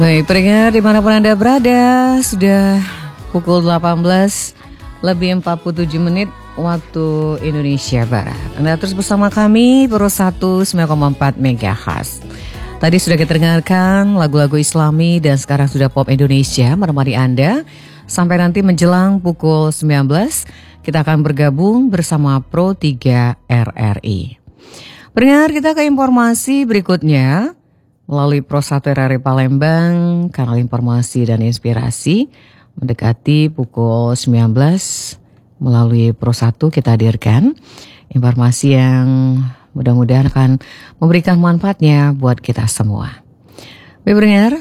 Baik, pendengar dimanapun Anda berada, sudah pukul 18 lebih 47 menit waktu Indonesia Barat. Anda terus bersama kami, Pro 1,9,4 MHz. Tadi sudah kita dengarkan lagu-lagu Islami dan sekarang sudah pop Indonesia menemani Anda. Sampai nanti menjelang pukul 19, kita akan bergabung bersama Pro 3 RRI. Pendengar, kita ke informasi berikutnya. Melalui Pro 1 RRI Palembang, kanal informasi dan inspirasi, mendekati pukul 19, melalui Pro 1 kita hadirkan informasi yang mudah-mudahan akan memberikan manfaatnya buat kita semua. Baik pendengar,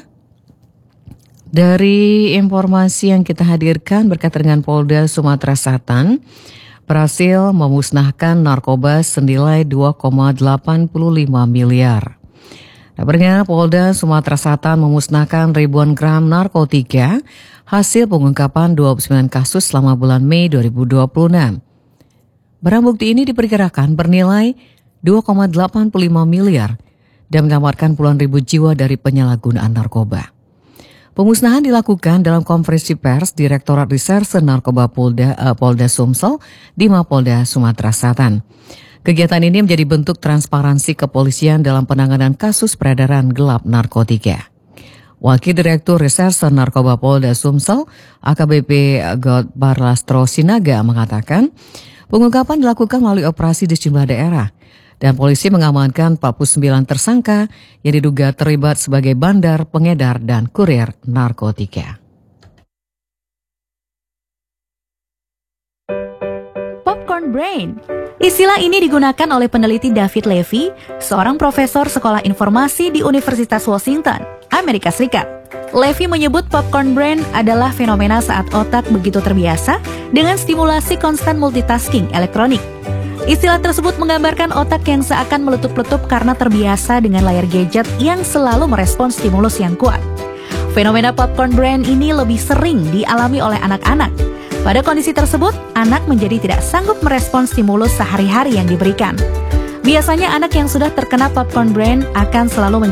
dari informasi yang kita hadirkan berkaitan dengan Polda Sumatera Selatan, berhasil memusnahkan narkoba senilai 2,85 miliar. Kabarnya Polda Sumatera Selatan memusnahkan ribuan gram narkotika hasil pengungkapan 29 kasus selama bulan Mei 2026. Barang bukti ini diperkirakan bernilai 2,85 miliar dan menyelamatkan puluhan ribu jiwa dari penyalahgunaan narkoba. Pemusnahan dilakukan dalam konferensi pers Direktorat Reserse Narkoba Polda Sumsel di Mapolda Sumatera Selatan. Kegiatan ini menjadi bentuk transparansi kepolisian dalam penanganan kasus peredaran gelap narkotika. Wakil Direktur Reserse Narkoba Polda Sumsel, AKBP Godbarlastro Sinaga mengatakan, pengungkapan dilakukan melalui operasi di sejumlah daerah dan polisi mengamankan 49 tersangka yang diduga terlibat sebagai bandar, pengedar, dan kurir narkotika. Popcorn Brain. Istilah ini digunakan oleh peneliti David Levy, seorang profesor sekolah informasi di Universitas Washington, Amerika Serikat. Levy menyebut popcorn brain adalah fenomena saat otak begitu terbiasa dengan stimulasi konstan multitasking elektronik. Istilah tersebut menggambarkan otak yang seakan meletup-letup karena terbiasa dengan layar gadget yang selalu merespons stimulus yang kuat. Fenomena popcorn brain ini lebih sering dialami oleh anak-anak. Pada kondisi tersebut, anak menjadi tidak sanggup merespons stimulus sehari-hari yang diberikan. Biasanya anak yang sudah terkena popcorn brain akan selalu